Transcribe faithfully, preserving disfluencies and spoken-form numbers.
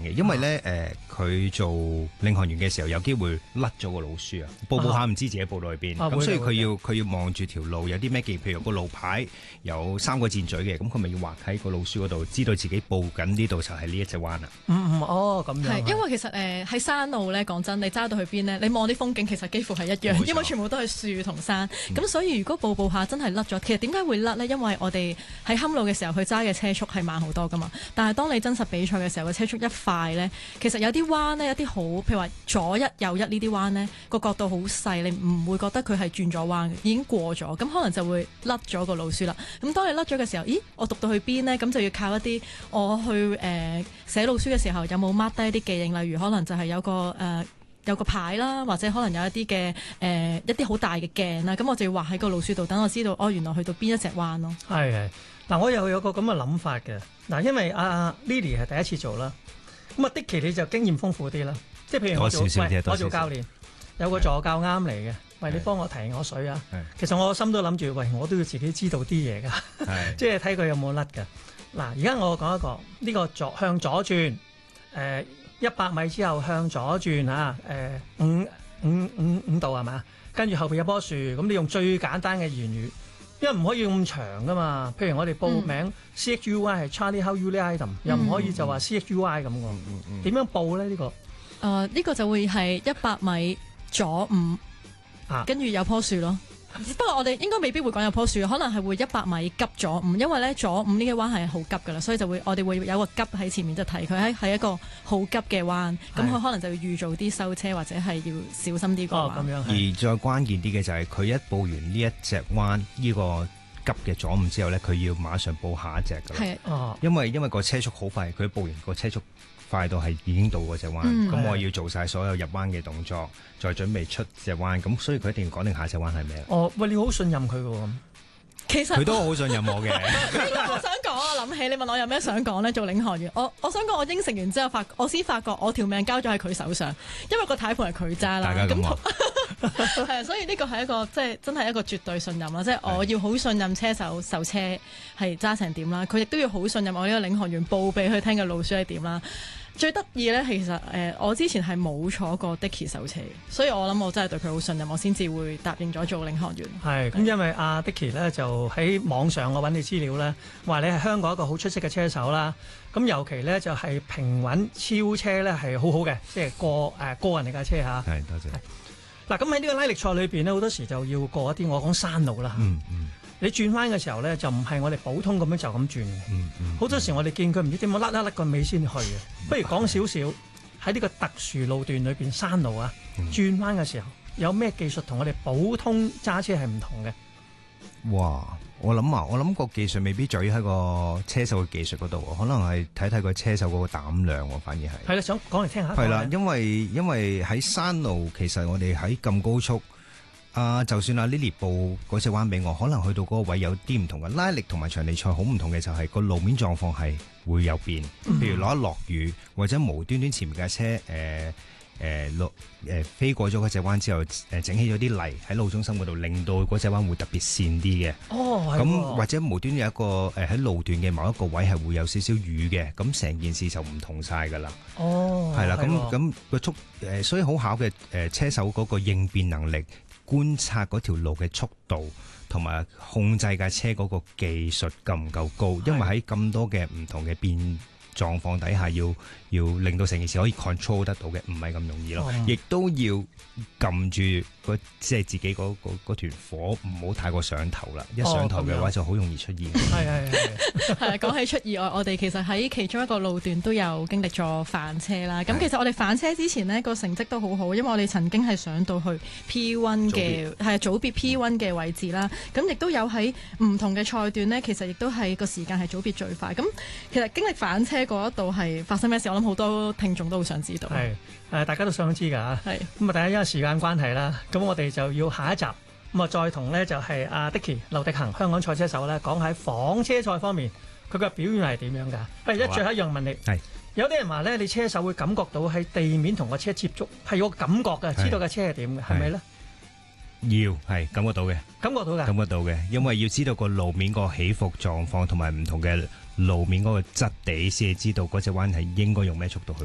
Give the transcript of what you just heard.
嘅，因為咧誒佢做領航員嘅時候有機會甩咗個路書啊，報報下唔知自己報到去邊，咁、啊、所以佢要佢要望住條路有啲咩記，譬如個路牌有三個箭嘴嘅，咁佢咪要畫喺個路書嗰度，知道自己報緊呢度就係呢一隻灣啊。 嗯嗯，哦咁樣。 係因為其實誒喺、呃、山路咧，講真，你揸到去邊咧，你望啲風景其實幾乎係一樣，因為全部都係樹同山。咁、嗯、所以如果報報下真係甩咗，其實點解會甩咧？因為我哋喺坎路嘅時候，佢揸嘅車速係慢好多噶嘛。但係當你真實比賽嘅時候，個車速一快咧，其實有啲彎咧，有啲好，譬如話左一右一呢啲彎咧，個角度好細，你唔會覺得佢係轉咗彎嘅，已經過咗，咁可能就會甩咗個路書啦。咁當你甩咗嘅時候，咦，我讀到去邊呢？咁就要靠一啲我去誒、呃、寫路書嘅時候有冇 mark 低一啲記認，例如可能就係有個誒。呃有個牌啦，或者可能有一啲嘅誒一啲好大嘅鏡啦，咁我就要畫喺個路書度，等我知道哦，原來去到邊一隻彎咯。係係嗱，我又有個咁嘅諗法嘅嗱，因為阿、啊、Lily 係第一次做啦，咁啊 Dicky 你就經驗豐富啲啦，即係譬如我做少少喂我做教練，有個助教啱嚟嘅，喂你幫我提我水啊，其實我心都諗住，喂我都要自己知道啲嘢㗎，即係睇佢有冇甩㗎。嗱，而家我講一個呢、呢個左向左轉誒。呃一百米之後向左轉啊，誒、呃、五五五五度係嘛？跟住後邊有棵樹，咁你用最簡單嘅言語，因為唔可以咁長噶嘛。譬如我哋報名、嗯、C H U Y 係 Charlie How You Like Them，又唔可以就話 C H U Y 咁喎。點、嗯嗯、樣報咧？呢、呢個誒呢、 呃呢個就會係一百米左五，啊，跟住有棵樹咯。不過我哋應該未必會講有棵樹，可能係會一百米急左五，因為咧左五呢個彎係好急噶啦，所以就會我哋會有個急喺前面，就提佢喺係一個好急嘅彎，咁佢可能就要預早啲收車或者係要小心啲個彎。哦，咁樣。而再關鍵啲嘅就係佢一報完呢一隻彎呢個急嘅左五之後咧，佢要馬上報下一隻噶啦。係。哦。因為因為個車速好快，佢報完個車速快到係已經到嗰隻彎，咁、嗯、我要做晒所有入彎嘅動作，再準備出隻彎，咁所以佢一定要講定下隻彎係咩。 哦，喂，你好信任佢喎。 其實佢都好信任我嘅。 我想講，我諗起你問我有咩想講咧，做領航員，我我想講，我應承完之後發，我先發覺我條命交咗喺佢手上，因為個軚盤係佢揸啦。大家咁話。係啊，所以呢個係一個即係真係一個絕對信任啦，即係我要好信任車手受車係揸成點啦，佢亦都要好信任我呢個領航員報俾佢聽嘅路書係點啦。最得意咧，其實誒、呃，我之前係冇坐過 Dicky 手車，所以我諗我真係對佢好信任，我先至會答應咗做領航員。係咁，因為阿、啊、Dicky 咧就喺網上我揾你資料咧，話你係香港一個好出色嘅車手啦。咁尤其咧就係、是、平穩超車咧係好好嘅，即係過誒個人嚟架車嚇。係，多謝。嗱，咁喺呢個拉力賽裏邊咧，好多時就要過一啲我講山路啦。嗯嗯。你轉彎嘅時候咧，就唔係我哋普通咁樣就咁轉嘅。好、嗯嗯、多時我哋見佢唔知點樣甩甩甩個尾先去嘅。不如講少少喺呢個特殊路段裏邊，山路啊，嗯、轉彎嘅時候有咩技術同我哋普通揸車係唔同嘅？哇！我諗啊，我諗個技術未必在於喺個車手嘅技術嗰度，可能係睇睇個車手嗰個膽量，反而係。係啦，想講嚟聽下。係啦，因為因為喺山路，其實我哋喺咁高速。啊，就算阿 Lily 報嗰隻彎俾我，可能去到嗰個位有啲唔同嘅拉力，同埋場地賽好唔同嘅就係個路面狀況係會有變。嗯、譬如攞一落雨，或者無端端前面架車誒誒落誒飛過咗嗰隻彎之後，誒、呃、整起咗啲泥喺路中心嗰度，令到嗰隻彎會特別跣啲嘅。哦，咁或者無端端有一個誒喺、呃、路段嘅某一個位係會有少少雨嘅，咁成件事就唔同晒㗎啦。哦，係啦，咁咁個速誒、呃，所以好考嘅誒、呃、車手嗰個應變能力。觀察嗰條路嘅速度同埋控制架車嗰個技術夠唔夠高？因為喺咁多嘅唔同嘅變狀況底下，要要令到成件事可以 control 得到嘅，唔係咁容易咯。亦、嗯、都要撳住個即係自己嗰嗰團火，唔好太過上頭啦。一上頭嘅話就好容易出意外。係係係。係啊，講起出意外，我哋其實喺其中一個路段都有經歷咗反車啦。咁其實我哋反車之前呢個成績都好好，因為我哋曾經係上到去 P 一 嘅係組別 P 一 嘅位置啦。咁亦都有喺唔同嘅賽段呢，其實亦都係個時間係組別最快。咁其實經歷反車嗰一度係發生咩事？我諗好多聽眾都好想知道。係誒，大家都想知㗎嚇。係咁啊，第一因為時間關係啦，咁我哋就要下一集咁啊，再同呢就係阿 Dicky 劉迪恒香港賽車手咧講喺房車賽方面佢嘅表現係點樣㗎？不如一最後一樣問你，係有啲人話咧，你車手會感覺到喺地面同個車接觸係有個感覺嘅，知道架車係點嘅，係咪咧？要係感覺到嘅，感覺到㗎，感覺到嘅，因為要知道個路面個起伏狀況同埋唔同嘅路面嗰個質地，先係知道嗰隻彎係應該用咩速度去